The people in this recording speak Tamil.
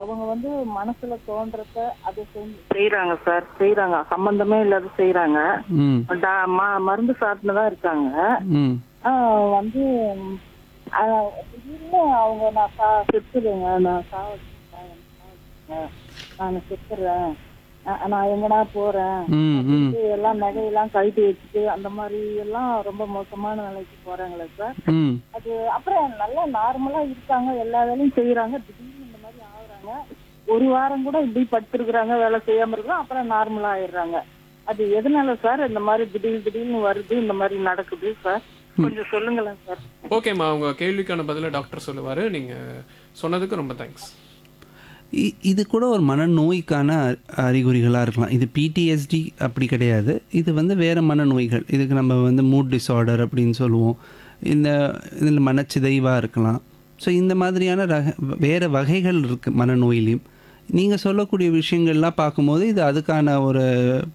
அவங்க வந்து மனசுல தோன்றத அதை செய்யறாங்க சார், செய்யறாங்க, சம்பந்தமே இல்லாத செய்யறாங்க. ம் மருந்து சாப்பிட்டுதான் இருக்காங்க. ம் வந்து திடீர்னு அவங்க நான் செத்துருங்க, நான் நான் செத்துறேன், நான் எங்கடா போறேன் ம் ம் அப்படின்ட்டு எல்லாம் நகையெல்லாம் கழட்டி வச்சுட்டு அந்த மாதிரி எல்லாம் ரொம்ப மோசமான நிலைக்கு போறாங்களே சார். ம் அது அப்புறம் நல்லா நார்மலா இருக்காங்க, எல்லா வேலையும் செய்யறாங்க, திடீர்னு இந்த மாதிரி ஆகுறாங்க. ஒரு வாரம் கூட இப்படி படுத்திருக்கிறாங்க, வேலை செய்யாம இருக்கிறோம், அப்புறம் நார்மலா ஆயிடுறாங்க. அது எதனால சார் இந்த மாதிரி திடீர்னு வருது, இந்த மாதிரி நடக்குது சார்? கொஞ்சம் சொல்லுங்களேன் சார். ஓகேம்மா, உங்க கேள்விக்கான பதில டாக்டர் சொல்லுவாரு. நீங்க சொன்னதுக்கு ரொம்ப தேங்க்ஸ். இது கூட ஒரு மனநோய்க்கான அறிகுறிகளாக இருக்கலாம். இது பிடிஎஸ்டி அப்படி கிடையாது. இது வந்து வேறு மனநோய்கள். இதுக்கு நம்ம வந்து மூட் டிஸார்டர் அப்படின்னு சொல்லுவோம். இதில் மனச்சிதைவாக இருக்கலாம். ஸோ இந்த மாதிரியான வேறு வகைகள் இருக்குது மனநோயிலையும். நீங்கள் சொல்லக்கூடிய விஷயங்கள்லாம் பார்க்கும்போது இது அதுக்கான ஒரு